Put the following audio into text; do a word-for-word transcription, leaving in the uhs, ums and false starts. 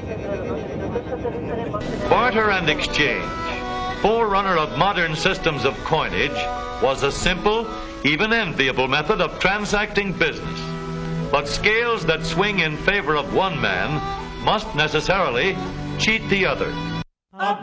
Barter and exchange, forerunner of modern systems of coinage, was a simple, even enviable method of transacting business. But scales that swing in favor of one man must necessarily cheat the other.